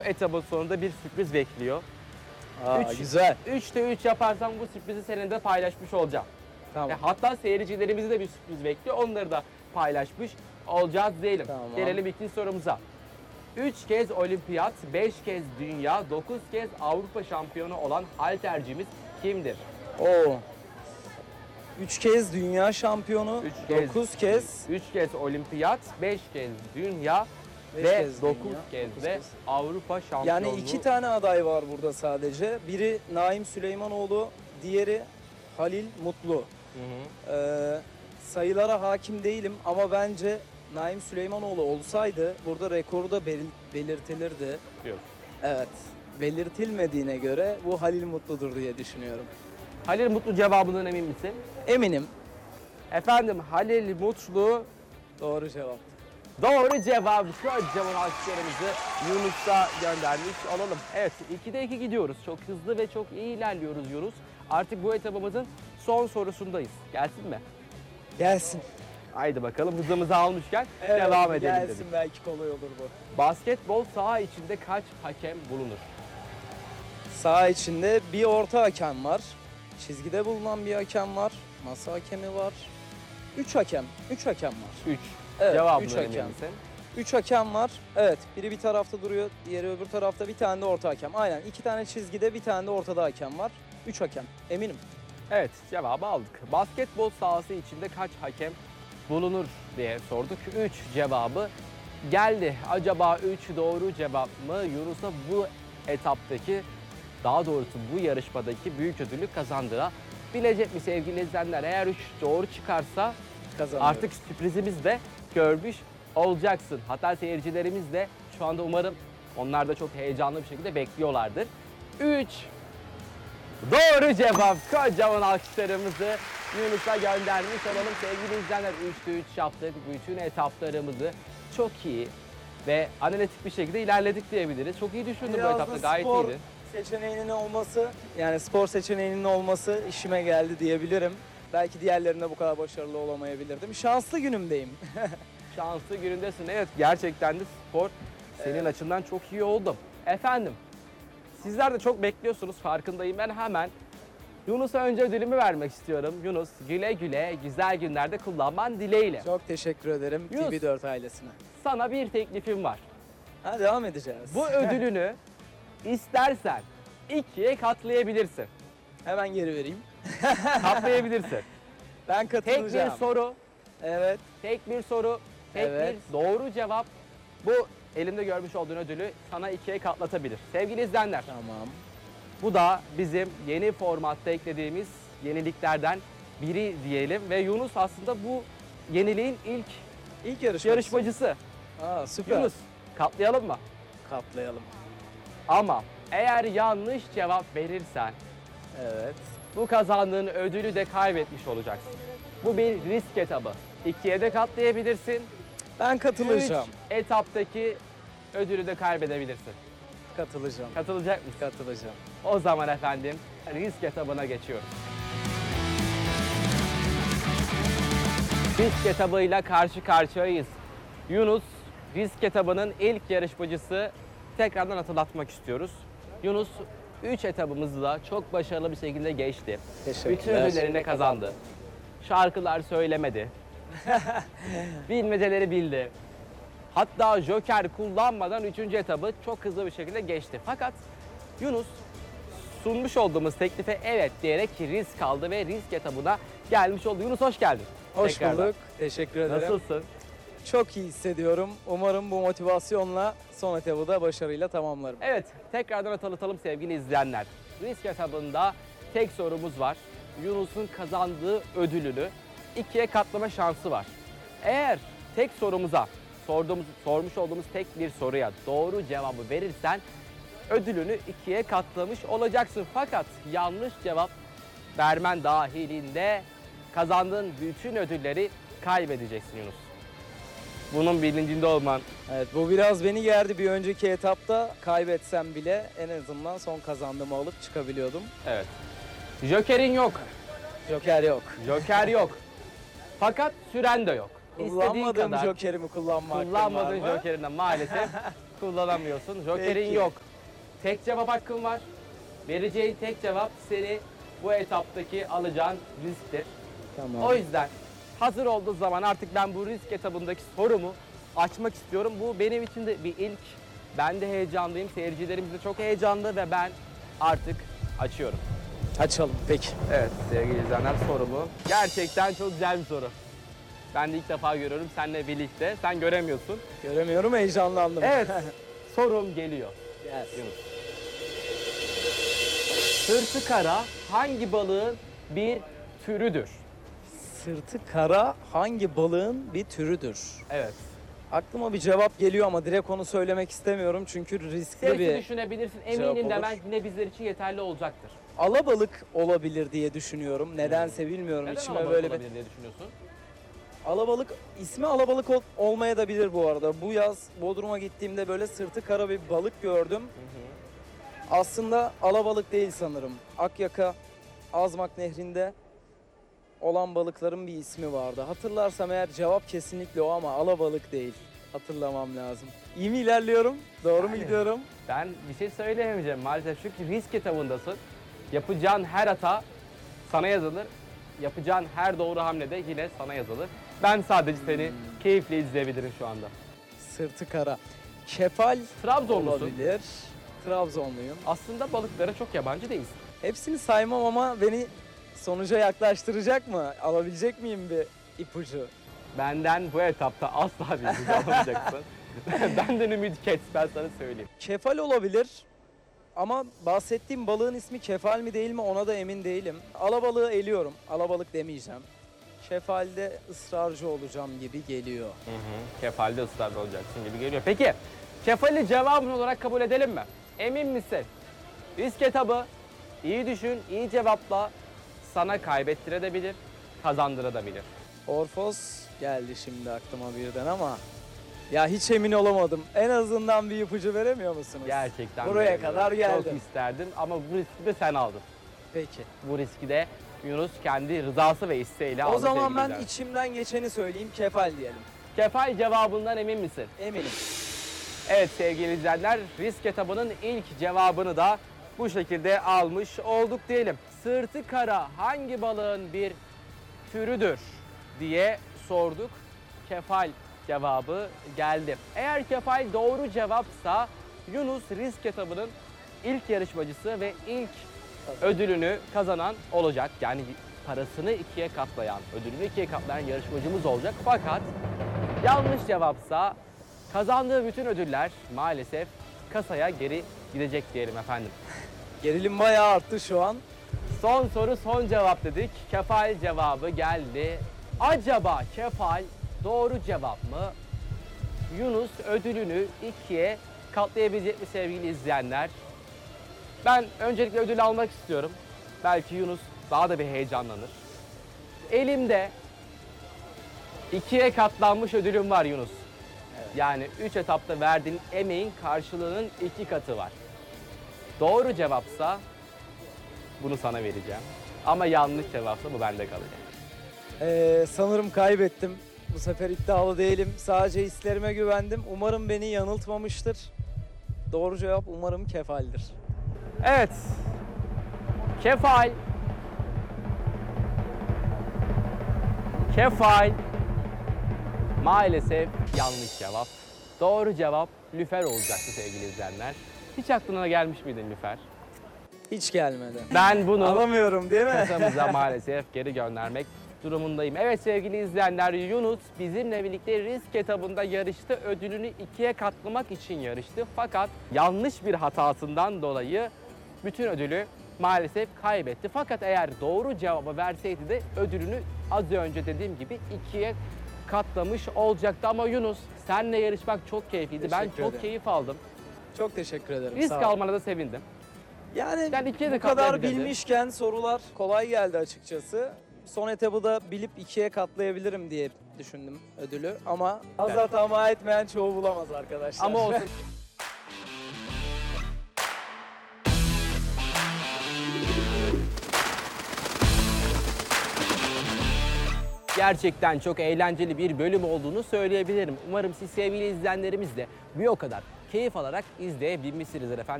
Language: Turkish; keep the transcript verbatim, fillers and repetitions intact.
Etabın sonunda bir sürpriz bekliyor. Aa, Üç- güzel. üçte üç yaparsam bu sürprizi seninle de paylaşmış olacağım. Tamam. E, hatta seyircilerimizi de bir sürpriz bekliyor. Onları da paylaşmış olacağız diyelim. Tamam. Gelelim ikinci sorumuza. üç kez olimpiyat, beş kez dünya, dokuz kez Avrupa şampiyonu olan haltercimiz kimdir? Oo. Üç kez dünya şampiyonu, Üç kez- dokuz kez, üç kez olimpiyat, beş kez dünya beş ve kez dokuz dünya, kez dokuz de kez. Avrupa şampiyonluğu. Yani iki tane aday var burada sadece. Biri Naim Süleymanoğlu, diğeri Halil Mutlu. Hı hı. Ee, sayılara hakim değilim ama bence Naim Süleymanoğlu olsaydı burada rekoru da bel- belirtilirdi. Diyor. Evet. Belirtilmediğine göre bu Halil Mutlu'dur diye düşünüyorum. Halil Mutlu cevabından emin misin? Eminim. Efendim Halil Mutlu Doğru cevap. doğru cevabı. Kocaman alkışlarımızı Yunus'a göndermiş olalım. Evet ikide iki gidiyoruz. Çok hızlı ve çok iyi ilerliyoruz Yunus. Artık bu etabımızın son sorusundayız. Gelsin mi? Gelsin. Haydi bakalım hızımızı almışken Evet, devam edelim gelsin, dedik. belki kolay olur bu. Basketbol saha içinde kaç hakem bulunur? Saha içinde bir orta hakem var. Çizgide bulunan bir hakem var. Masa hakemi var. Üç hakem. Üç hakem var. üç. Evet, Cevabından üç emin hakem. misin? Üç hakem var. Evet. Biri bir tarafta duruyor. Diğeri öbür tarafta. Bir tane de orta hakem. Aynen. İki tane çizgide, bir tane de ortada hakem var. Üç hakem. Eminim. Evet cevabı aldık. Basketbol sahası içinde kaç hakem bulunur diye sorduk. üç cevabı geldi. Acaba üç doğru cevap mı? Yunus'a bu etaptaki, daha doğrusu bu yarışmadaki büyük ödülü kazandırabilecek mi sevgili izleyenler? Eğer üç doğru çıkarsa Kazanıyor. artık sürprizimiz de görmüş olacaksın. Hatta seyircilerimiz de şu anda umarım onlar da çok heyecanlı bir şekilde bekliyorlardır. üç doğru cevap. Kocaman alkışlarımızı Yunus'a göndermiş olalım. Sevgili izleyenler üçte üç yaptık. Bütün etaplarımızı çok iyi ve analitik bir şekilde ilerledik diyebiliriz. Çok iyi düşündüm bu Biraz etapta, da gayet spor iyiydi. seçeneğinin olması, yani spor seçeneğinin olması işime geldi diyebilirim. Belki diğerlerinde bu kadar başarılı olamayabilirdim. Şanslı günümdeyim. Şanslı günündesin. Evet gerçekten de spor senin Evet. açından çok iyi oldu. Efendim sizler de çok bekliyorsunuz, farkındayım. Ben hemen Yunus'a önce ödülümü vermek istiyorum. Yunus güle güle güzel günlerde kullanman dileğiyle. Çok teşekkür ederim Yunus. T V dört ailesine. Sana bir teklifim var. Ha, devam edeceğiz. Bu ödülünü istersen ikiye katlayabilirsin. Hemen geri vereyim. Katlayabilirsin. Ben Tek katılacağım. bir soru, Evet. tek bir soru, tek Evet. bir doğru cevap bu elimde görmüş olduğun ödülü sana ikiye katlatabilir. Sevgili izleyenler, Tamam. bu da bizim yeni formatta eklediğimiz yeniliklerden biri diyelim ve Yunus aslında bu yeniliğin ilk İlk yarışmacısı. yarışmacısı. Aa, süper. Yunus, katlayalım mı? Katlayalım. Ama eğer yanlış cevap verirsen Evet. bu kazandığın ödülü de kaybetmiş olacaksın. Bu bir risk etabı. İkiye de katlayabilirsin. Ben katılacağım. Üç etaptaki ödülü de kaybedebilirsin. Katılacağım. Katılacak mısın? Katılacağım. O zaman efendim risk etabına geçiyoruz. Risk etabıyla karşı karşıyayız. Yunus risk etabının ilk yarışmacısı. Tekrardan hatırlatmak istiyoruz. Yunus üç etabımızı da çok başarılı bir şekilde geçti. Teşekkürler. Bütün ödüllerini kazandı. Şarkılar söylemedi. Bilmeceleri bildi. Hatta joker kullanmadan üçüncü etabı çok hızlı bir şekilde geçti. Fakat Yunus sunmuş olduğumuz teklife evet diyerek risk aldı ve risk etabına gelmiş oldu. Yunus hoş geldin. Hoş Tekrardan. bulduk. Teşekkür ederim. Nasılsın? Çok iyi hissediyorum. Umarım bu motivasyonla son etabı da başarıyla tamamlarım. Evet, tekrardan hatırlatalım sevgili izleyenler. Risk etabında tek sorumuz var. Yunus'un kazandığı ödülünü ikiye katlama şansı var. Eğer tek sorumuza, sorduğumuz, sormuş olduğumuz tek bir soruya doğru cevabı verirsen ödülünü ikiye katlamış olacaksın. Fakat yanlış cevap vermen dahilinde kazandığın bütün ödülleri kaybedeceksin Yunus. Bunun bilincinde olman. Evet, bu biraz beni gerdi. Bir önceki etapta kaybetsem bile en azından son kazandığımı alıp çıkabiliyordum. Evet. Joker'in yok. Joker yok. Joker yok. Fakat süren de yok. İstediğin Kullanmadığım kadar jokerimi kullanma hakkım var kullanmadığın mı? jokerine maalesef kullanamıyorsun. Joker'in Peki. yok. Tek cevap hakkın var. Vereceğin tek cevap seni bu etaptaki alacağın risktir. Tamam. O yüzden hazır olduğu zaman artık ben bu risk etabındaki sorumu açmak istiyorum. Bu benim için de bir ilk. Ben de heyecanlıyım. Seyircilerimiz de çok heyecanlı ve ben artık açıyorum. Açalım peki. Evet sevgili izleyenler, sorumu. Gerçekten çok güzel bir soru. Ben de ilk defa görüyorum seninle birlikte. Sen göremiyorsun. Göremiyorum, heyecanlandım. Evet, sorum geliyor. Yes. Yunus. Sırtı kara hangi balığın bir türüdür? Sırtı kara hangi balığın bir türüdür? Evet. Aklıma bir cevap geliyor ama direkt onu söylemek istemiyorum çünkü riskli Belki bir... düşünebilirsin. cevap Eminim olur. demen yine bizler için yeterli olacaktır. Alabalık olabilir diye düşünüyorum. Nedense bilmiyorum. Neden İçime alabalık böyle bir... olabilir diye düşünüyorsun? Alabalık, ismi alabalık ol, olmaya da bilir bu arada. Bu yaz Bodrum'a gittiğimde böyle sırtı kara bir balık gördüm. Aslında alabalık değil sanırım. Akyaka, Azmak Nehri'nde olan balıkların bir ismi vardı. Hatırlarsam eğer cevap kesinlikle o ama alabalık değil. Hatırlamam lazım. İyi mi ilerliyorum? Doğru mu Yani. gidiyorum? Ben bir şey söyleyemeyeceğim maalesef çünkü risk etabındasın. Yapacağın her hata sana yazılır. Yapacağın her doğru hamle de yine sana yazılır. Ben sadece seni Hmm. keyifle izleyebilirim şu anda. Sırtı kara. Kefal Trabzonlusun. olabilir. Trabzonluyum. Aslında balıklara çok yabancı değilsin. Hepsini saymam ama beni sonuca yaklaştıracak mı? Alabilecek miyim bir ipucu? Benden bu etapta asla bilgi alamayacaksın. Benden ümit kes, ben sana söyleyeyim. Kefal olabilir ama bahsettiğim balığın ismi kefal mi değil mi ona da emin değilim. Alabalığı eliyorum. Alabalık demeyeceğim. Kefalde ısrarcı olacağım gibi geliyor. Hı hı. Kefalde ısrarlı olacaksın gibi geliyor. Peki, kefali cevabın olarak kabul edelim mi? Emin misin? Risk etabı, iyi düşün, iyi cevapla sana kaybettirebilir, kazandırabilir. Orfos geldi şimdi aklıma birden ama ya hiç emin olamadım. En azından bir ipucu veremiyor musunuz? Gerçekten Buraya bilemiyorum. kadar geldim. Çok isterdim ama bu riski de sen aldın. Peki. Bu riski de Yunus kendi rızası ve isteğiyle aldı. O zaman sevgili ben izleyenler. içimden geçeni söyleyeyim, kefal diyelim. Kefal cevabından emin misin? Eminim. Evet sevgili izleyenler, risk etabının ilk cevabını da bu şekilde almış olduk diyelim. Sırtı kara hangi balığın bir türüdür diye sorduk. Kefal cevabı geldi. Eğer kefal doğru cevapsa Yunus risk etabının ilk yarışmacısı ve ilk ödülünü kazanan olacak. Yani parasını ikiye katlayan, ödülünü ikiye katlayan yarışmacımız olacak. Fakat yanlış cevapsa kazandığı bütün ödüller maalesef kasaya geri gidecek diyelim efendim. Gerilim bayağı arttı şu an. Son soru son cevap dedik. Kefal cevabı geldi. Acaba kefal doğru cevap mı? Yunus ödülünü ikiye katlayabilecek mi sevgili izleyenler? Ben öncelikle ödül almak istiyorum. Belki Yunus daha da bir heyecanlanır. Elimde ikiye katlanmış ödülüm var Yunus. Yani üç etapta verdiğin emeğin karşılığının iki katı var. Doğru cevapsa bunu sana vereceğim. Ama yanlış cevapsa bu bende kalacak. Ee, sanırım kaybettim. Bu sefer iddialı değilim. Sadece hislerime güvendim. Umarım beni yanıltmamıştır. Doğru cevap umarım kefaldir. Evet. Kefal. Kefal. Maalesef yanlış cevap. Doğru cevap lüfer olacaktı sevgili izleyenler. Hiç aklına gelmiş miydi lüfer? Hiç gelmedi. Ben bunu Alamıyorum değil mi? kasamıza maalesef geri göndermek durumundayım. Evet sevgili izleyenler, Yunus bizimle birlikte risk etabında yarıştı. Ödülünü ikiye katlamak için yarıştı. Fakat yanlış bir hatasından dolayı bütün ödülü maalesef kaybetti. Fakat eğer doğru cevabı verseydi de ödülünü az önce dediğim gibi ikiye katlamış olacaktı. Ama Yunus, seninle yarışmak çok keyifliydi. Ben Teşekkür çok ederim. keyif aldım. Çok teşekkür ederim. Risk sağ ol. almana da sevindim. Yani Ben ikiye de bu kadar katlayabilirdim. bilmişken sorular kolay geldi açıkçası. Son etabı da bilip ikiye katlayabilirim diye düşündüm ödülü. Ama az Evet. tamah etmeyen çoğu bulamaz arkadaşlar. Ama olsun. Gerçekten çok eğlenceli bir bölüm olduğunu söyleyebilirim. Umarım siz sevgili izleyenlerimiz de bir o kadar keyif alarak izleyebilmişsinizdir efendim.